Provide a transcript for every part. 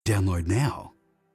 Download now.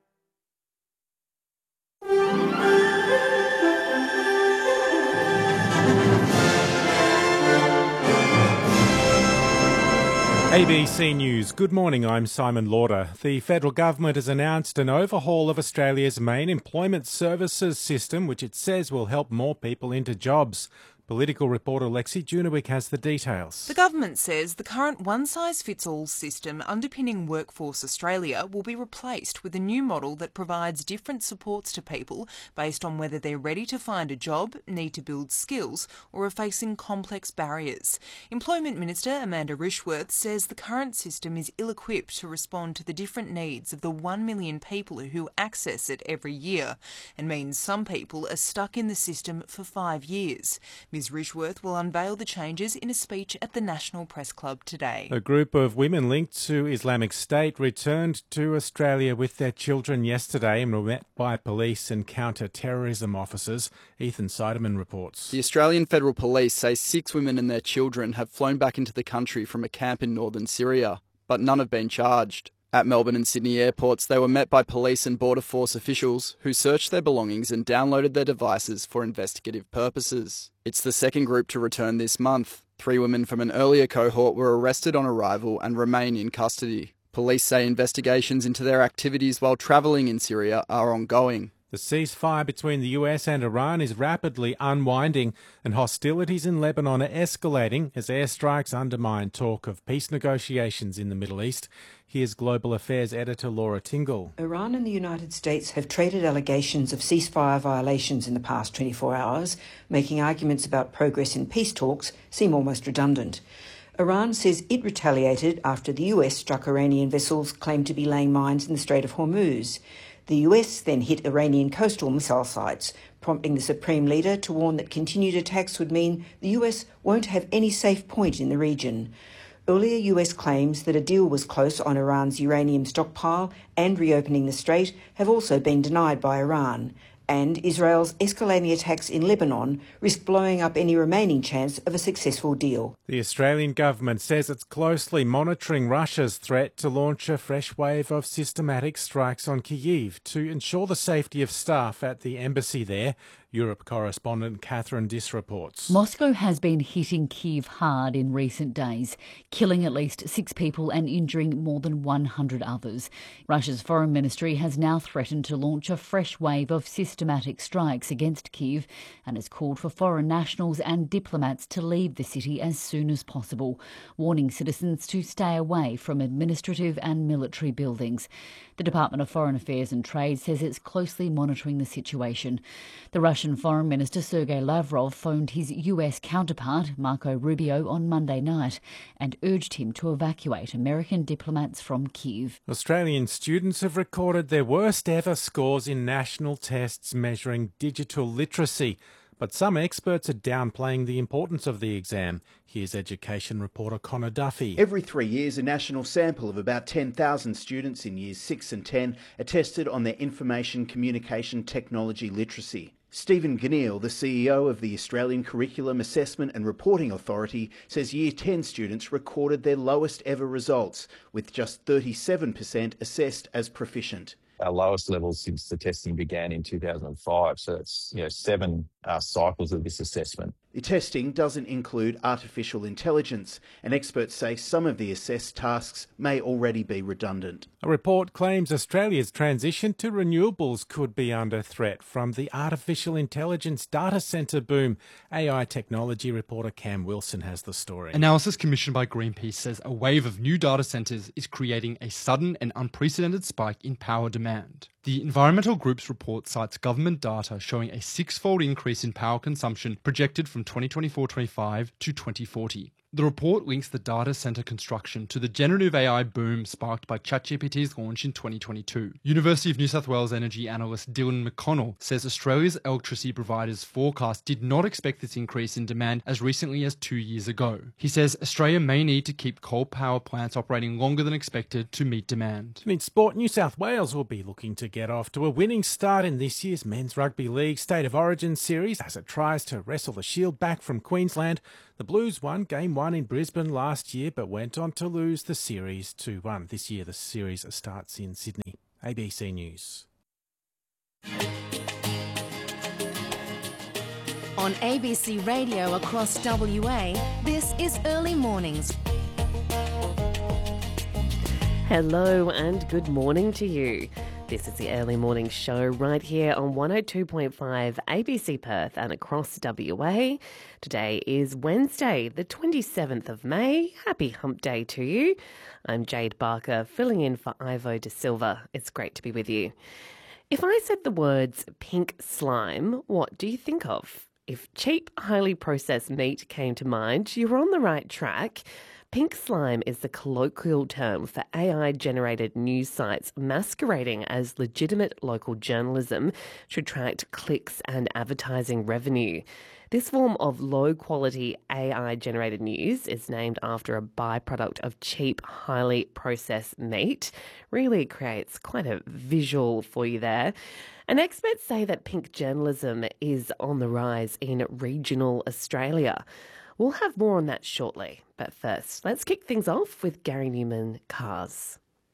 ABC News. Good morning, I'm Simon Lauder. The federal government has announced an overhaul of Australia's main employment services system, which it says will help more people into jobs. Political reporter Lexi Junewick has the details. The government says the current one-size-fits-all system underpinning Workforce Australia will be replaced with a new model that provides different supports to people based on whether they're ready to find a job, need to build skills, or are facing complex barriers. Employment Minister Amanda Rishworth says the current system is ill-equipped to respond to the different needs of the 1 million people who access it every year, and means some people are stuck in the system for 5 years. Ms Rishworth will unveil the changes in a speech at the National Press Club today. A group of women linked to Islamic State returned to Australia with their children yesterday and were met by police and counter-terrorism officers. Ethan Seidemann reports. The Australian Federal Police say 6 women and their children have flown back into the country from a camp in northern Syria, but none have been charged. At Melbourne and Sydney airports, they were met by police and Border Force officials who searched their belongings and downloaded their devices for investigative purposes. It's the second group to return this month. 3 women from an earlier cohort were arrested on arrival and remain in custody. Police say investigations into their activities while travelling in Syria are ongoing. The ceasefire between the US and Iran is rapidly unwinding, and hostilities in Lebanon are escalating as airstrikes undermine talk of peace negotiations in the Middle East. Here's Global Affairs editor Laura Tingle. Iran and the United States have traded allegations of ceasefire violations in the past 24 hours, making arguments about progress in peace talks seem almost redundant. Iran says it retaliated after the US struck Iranian vessels claimed to be laying mines in the Strait of Hormuz. The US then hit Iranian coastal missile sites, prompting the Supreme Leader to warn that continued attacks would mean the US won't have any safe point in the region. Earlier US claims that a deal was close on Iran's uranium stockpile and reopening the strait have also been denied by Iran. And Israel's escalating attacks in Lebanon risk blowing up any remaining chance of a successful deal. The Australian government says it's closely monitoring Russia's threat to launch a fresh wave of systematic strikes on Kyiv to ensure the safety of staff at the embassy there. Europe correspondent Catherine Diss reports. Moscow has been hitting Kyiv hard in recent days, killing at least 6 people and injuring more than 100 others. Russia's foreign ministry has now threatened to launch a fresh wave of systematic strikes against Kyiv and has called for foreign nationals and diplomats to leave the city as soon as possible, warning citizens to stay away from administrative and military buildings. The Department of Foreign Affairs and Trade says it's closely monitoring the situation. The Russian Foreign Minister Sergei Lavrov phoned his US counterpart, Marco Rubio, on Monday night and urged him to evacuate American diplomats from Kyiv. Australian students have recorded their worst ever scores in national tests measuring digital literacy. But some experts are downplaying the importance of the exam. Here's education reporter Connor Duffy. Every 3 years, a national sample of about 10,000 students in years 6 and 10 are tested on their information communication technology literacy. Stephen Ganneil, the CEO of the Australian Curriculum Assessment and Reporting Authority, says Year 10 students recorded their lowest ever results, with just 37% assessed as proficient. Our lowest levels since the testing began in 2005, so it's 7 cycles of this assessment. The testing doesn't include artificial intelligence, and experts say some of the assessed tasks may already be redundant. A report claims Australia's transition to renewables could be under threat from the artificial intelligence data centre boom. AI technology reporter Cam Wilson has the story. Analysis commissioned by Greenpeace says a wave of new data centres is creating a sudden and unprecedented spike in power demand. The environmental group's report cites government data showing a 6-fold increase in power consumption projected from 2024-25 to 2040. The report links the data centre construction to the generative AI boom sparked by ChatGPT's launch in 2022. University of New South Wales energy analyst Dylan McConnell says Australia's electricity providers' forecast did not expect this increase in demand as recently as 2 years ago. He says Australia may need to keep coal power plants operating longer than expected to meet demand. In sport, New South Wales will be looking to get off to a winning start in this year's Men's Rugby League State of Origin series as it tries to wrestle the Shield back from Queensland. The Blues won Game 1 in Brisbane last year but went on to lose the series 2-1. This year the series starts in Sydney. ABC News. On ABC Radio across WA, this is Early Mornings. Hello and good morning to you. This is the Early Morning Show right here on 102.5 ABC Perth and across WA. Today is Wednesday, the 27th of May. Happy Hump Day to you. I'm Jade Barker, filling in for Ivo De Silva. It's great to be with you. If I said the words pink slime, what do you think of? If cheap, highly processed meat came to mind, you're on the right track. Pink slime is the colloquial term for AI-generated news sites masquerading as legitimate local journalism to attract clicks and advertising revenue. This form of low-quality AI-generated news is named after a byproduct of cheap, highly processed meat. Really creates quite a visual for you there. And experts say that pink journalism is on the rise in regional Australia. We'll have more on that shortly. But first, let's kick things off with Gary Newman Cars.